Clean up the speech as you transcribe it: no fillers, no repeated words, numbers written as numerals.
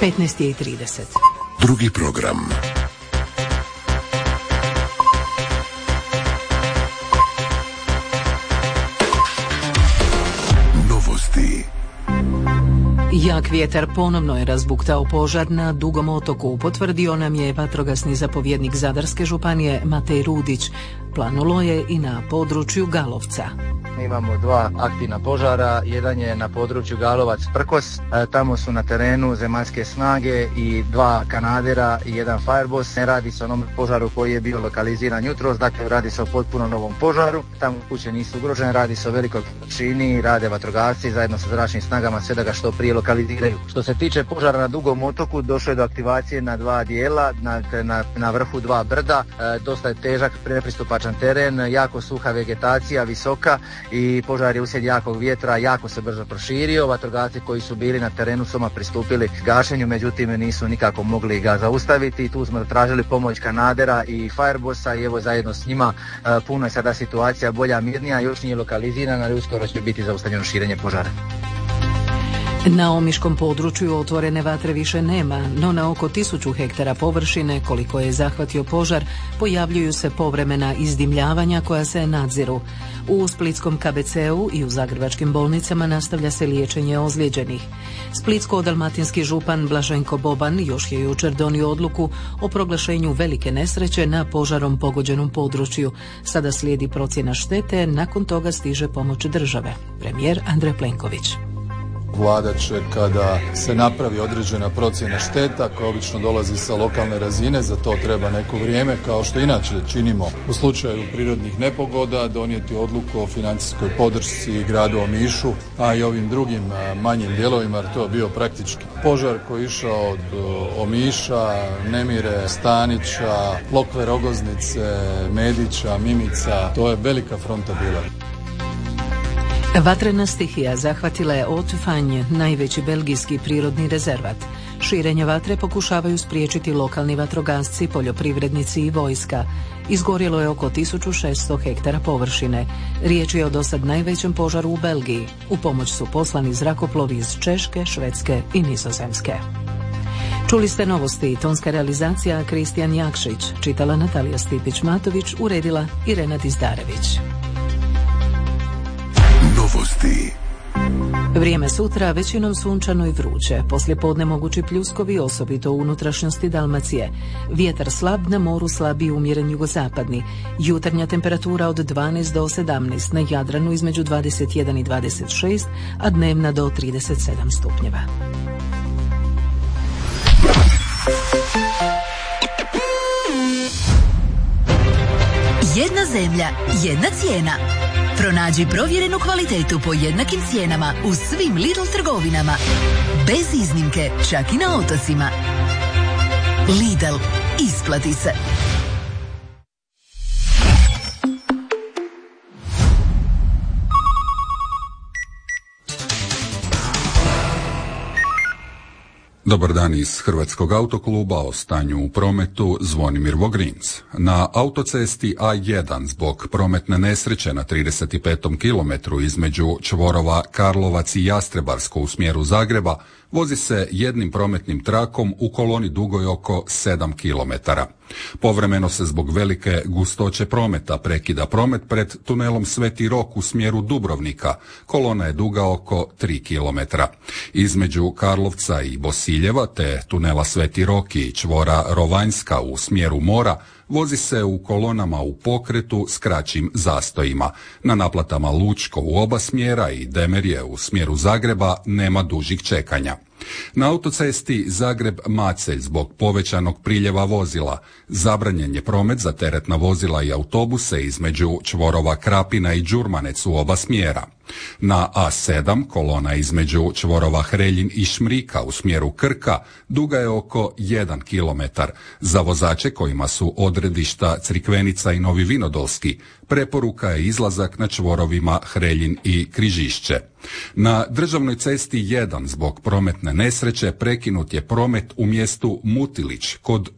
15:30. Drugi program. Novosti. Jak vjetar ponovno je razbuktao požar na Dugom otoku, potvrdio nam je vatrogasni zapovjednik Zadarske županije Matej Rudić. Planulo je i na području Galovca. Imamo dva aktivna požara, jedan je na području Galovac-Prkos, tamo su na terenu zemaljske snage i dva kanadera i jedan Fireboss. Ne radi se o onom požaru koji je bio lokaliziran jutros, dakle radi se o potpuno novom požaru. Tamo kuće nisu ugrožene, radi se o velikoj površini, rade vatrogasci zajedno sa zračnim snagama sve da ga što prije lokaliziraju. Što se tiče požara na Dugom otoku, došlo je do aktivacije na dva dijela, na vrhu dva brda, dosta je težak nepristupačan teren, jako suha vegetacija, visoka, i požar je uslijed jakog vjetra jako se brzo proširio. Vatrogasci koji su bili na terenu su pristupili gašenju, međutim nisu nikako mogli ga zaustaviti. Tu smo tražili pomoć kanadera i Firebossa i evo zajedno s njima puno je sada situacija bolja, mirnija, još nije lokalizirana, ali uskoro će biti zaustavljeno širenje požara. Na omiškom području otvorene vatre više nema, no na oko 1000 hektara površine koliko je zahvatio požar pojavljuju se povremena izdimljavanja koja se nadziru. U splitskom KBC-u i u zagrebačkim bolnicama nastavlja se liječenje ozlijeđenih. Splitsko-dalmatinski župan Blaženko Boban još je jučer donio odluku o proglašenju velike nesreće na požarom pogođenom području. Sada slijedi procjena štete, nakon toga stiže pomoć države. Premijer Andrej Plenković. Vlada će, kada se napravi određena procjena šteta koja obično dolazi sa lokalne razine, za to treba neko vrijeme, kao što inače činimo u slučaju prirodnih nepogoda, donijeti odluku o financijskoj podršci gradu Omišu, a i ovim drugim manjim dijelovima, jer to je bio praktički požar koji je išao od Omiša, Nemire, Stanića, Lokve, Rogoznice, Medića, Mimica. To je velika fronta bila. Vatrena stihija zahvatila je Haute-Fagne, najveći belgijski prirodni rezervat. Širenje vatre pokušavaju spriječiti lokalni vatrogasci, poljoprivrednici i vojska. Izgorjelo je oko 1600 hektara površine. Riječ je o dosad najvećem požaru u Belgiji. U pomoć su poslani zrakoplovi iz Češke, Švedske i Nizozemske. Čuli ste novosti, tonska realizacija Kristijan Jakšić, čitala Natalija Stipić-Matović, uredila Irena Dizdarević. Novosti. Vrijeme sutra većinom sunčano i vruće. Poslijepodne mogući pljuskovi, osobito u unutrašnjosti Dalmacije. Vjetar slab, na moru slabiji umjeren jugozapadni. Jutarnja temperatura od 12 do 17, na Jadranu između 21 i 26, a dnevna do 37 stupnjeva. Jedna zemlja, jedna cijena. Pronađi provjerenu kvalitetu po jednakim cijenama u svim Lidl trgovinama. Bez iznimke, čak i na otocima. Lidl, isplati se. Dobar dan iz Hrvatskog autokluba, o stanju u prometu Zvonimir Vogrinc. Na autocesti A1 zbog prometne nesreće na 35. kilometru između čvorova Karlovac i Jastrebarsko u smjeru Zagreba vozi se jednim prometnim trakom u koloni dugoj oko 7 kilometara. Povremeno se zbog velike gustoće prometa prekida promet pred tunelom Sveti Rok u smjeru Dubrovnika. Kolona je duga oko 3 kilometra. Između Karlovca i Bosiljeva te tunela Sveti Rok i čvora Rovanjska u smjeru mora vozi se u kolonama u pokretu s kraćim zastojima. Na naplatama Lučko u oba smjera i Demerje u smjeru Zagreba nema dužih čekanja. Na autocesti Zagreb-Macelj zbog povećanog priljeva vozila zabranjen je promet za teretna vozila i autobuse između čvorova Krapina i Đurmanec u oba smjera. Na A7 kolona između čvorova Hreljin i Šmrika u smjeru Krka duga je oko 1 kilometar. Za vozače kojima su odredišta Crikvenica i Novi Vinodolski preporuka je izlazak na čvorovima Hreljin i Križišće. Na državnoj cesti 1 zbog prometne nesreće prekinut je promet u mjestu Mutilić kod